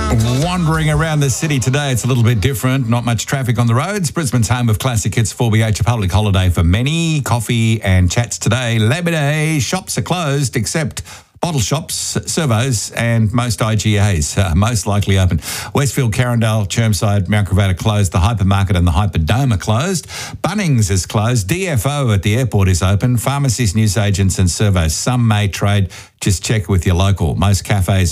Wandering around the city today, it's a little bit different. Not much traffic on the roads. Brisbane's home of classic hits 4BH, a public holiday for many. Coffee and chats today. Labor Day, shops are closed except bottle shops, servos and most IGAs most likely open. Westfield, Carindale, Chermside, Mount Gravatt are closed. The hypermarket and the Hyperdome are closed. Bunnings is closed. DFO at the airport is open. Pharmacies, newsagents and servos. Some may trade. Just check with your local. Most cafes